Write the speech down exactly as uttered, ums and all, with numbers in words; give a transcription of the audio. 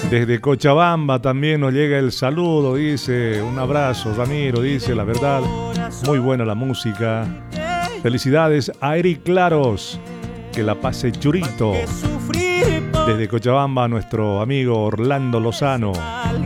Desde Cochabamba también nos llega el saludo, dice, un abrazo, Ramiro, dice, la verdad, muy buena la música. Felicidades a Eric Claros, que la pase churito. Desde Cochabamba, nuestro amigo Orlando Lozano.